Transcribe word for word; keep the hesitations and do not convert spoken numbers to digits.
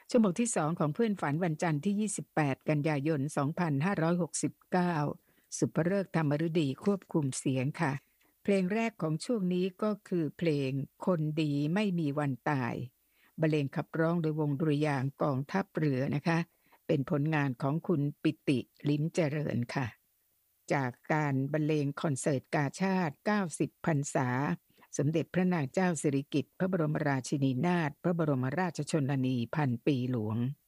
ชั่วโมงที่สองของเพื่อนฝันวันจันทร์ที่ยี่สิบแปดกันยายนสองพันห้าร้อยหกสิบเก้าสุภฤกษ์ธรรมฤดีควบคุมเสียงค่ะเพลงแรกของช่วงนี้ก็คือเพลงคนดีไม่มีวันตายบรรเลงขับร้องโดยวงดุริยางค์กองทัพเรือนะคะเป็นผลงานของคุณปิติลิ้มเจริญค่ะจากการบรรเลงคอนเสิร์ตกาชาดเก้าสิบพรรษาสมเด็จพระนางเจ้าสิริกิติ์พระบรมราชินีนาถพระบรมราชชนนีพันปีหลวง